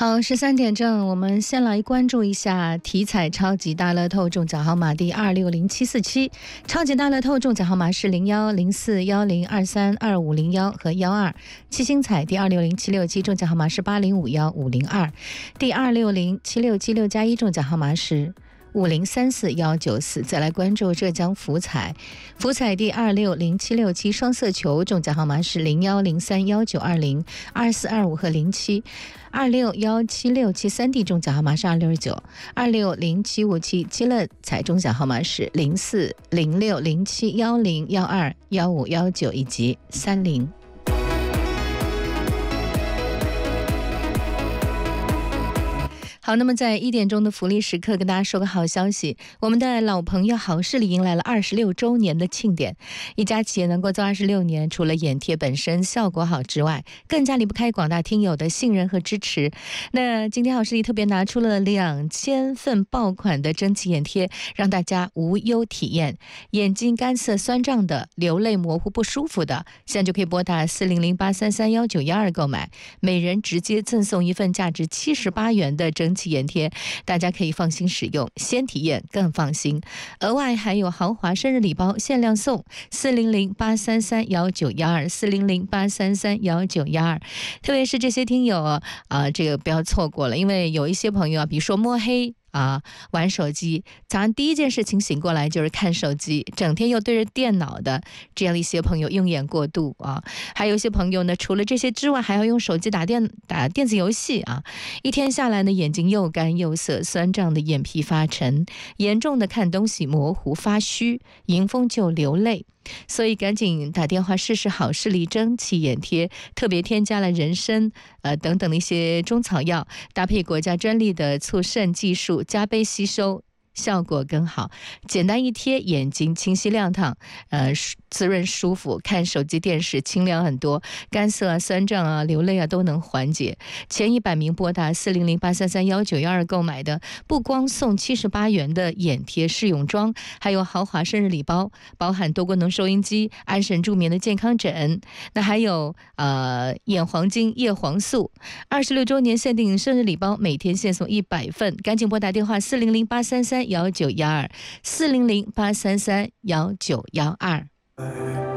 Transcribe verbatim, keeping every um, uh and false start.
好，十三点正，我们先来关注一下体彩超级大乐透中奖号码第二六零七四七，超级大乐透中奖号码是零幺零四幺零二三二五零幺和幺二，七星彩第二六零七六七中奖号码是八零五幺五零二，第二六零七六七六加一中奖号码是五零三四幺九四。再来关注浙江福彩，福彩第二六零七六七双色球中奖号码是零幺零三幺九二零二四二五和零七，二六幺七六七三 D 中奖号码是二六九，二六零七五七七乐彩中奖号码是零四零六零七幺零幺二幺五幺九以及三零。好，那么在一点钟的福利时刻跟大家说个好消息，我们的老朋友好视力迎来了二十六周年的庆典。一家企业能够做二十六年，除了眼贴本身效果好之外，更加离不开广大听友的信任和支持。那今天好视力特别拿出了两千份爆款的蒸汽眼贴，让大家无忧体验。眼睛干涩酸胀的、流泪模糊不舒服的，现在就可以拨打四零零八三三幺九幺二购买，每人直接赠送一份价值七十八元的蒸汽眼贴，大家可以放心使用，先体验更放心。额外还有豪华生日礼包限量送，四零零八三三幺九幺二，四零零八三三幺九幺二。特别是这些听友啊、呃，这个不要错过了，因为有一些朋友啊，比如说摸黑啊，玩手机，早上第一件事情醒过来就是看手机，整天又对着电脑的这样一些朋友用眼过度啊，还有一些朋友呢，除了这些之外，还要用手机打电打电子游戏啊，一天下来呢，眼睛又干又涩，酸胀的眼皮发沉，严重的看东西模糊发虚，迎风就流泪。所以赶紧打电话试试好视力蒸汽眼贴，特别添加了人参呃等等的一些中草药，搭配国家专利的促渗技术，加倍吸收，效果更好。简单一贴，眼睛清晰亮堂，呃滋润舒服，看手机电视清凉很多，干涩啊、酸胀啊、流泪啊都能缓解。前一百名拨打四零零八三三幺九幺二购买的，不光送七十八元的眼贴试用装，还有豪华生日礼包，包含多功能收音机、安神助眠的健康枕，那还有呃眼黄金、叶黄素。二十六周年限定生日礼包，每天限送一百份，赶紧拨打电话四零零八三三幺九幺二，四零零八三三幺九幺二。